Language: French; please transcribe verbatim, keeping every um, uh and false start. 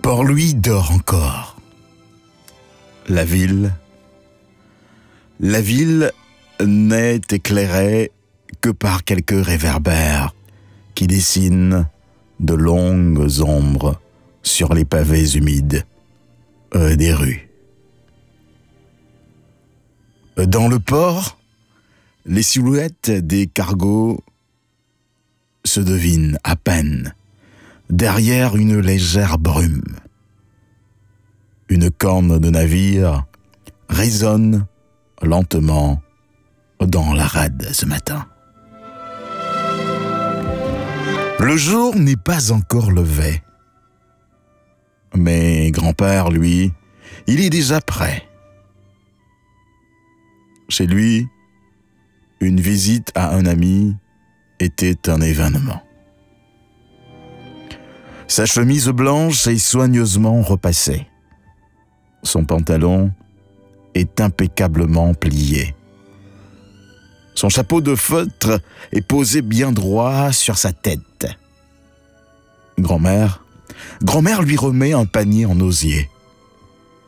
port, lui, dort encore. La ville, la ville n'est éclairée que par quelques réverbères qui dessinent de longues ombres sur les pavés humides euh, des rues. Dans le port, les silhouettes des cargos se devinent à peine derrière une légère brume. Une corne de navire résonne lentement dans la rade ce matin. Le jour n'est pas encore levé. Mais grand-père, lui, il est déjà prêt. Chez lui, une visite à un ami était un événement. Sa chemise blanche est soigneusement repassée. Son pantalon est impeccablement plié. Son chapeau de feutre est posé bien droit sur sa tête. Grand-mère, grand-mère lui remet un panier en osier.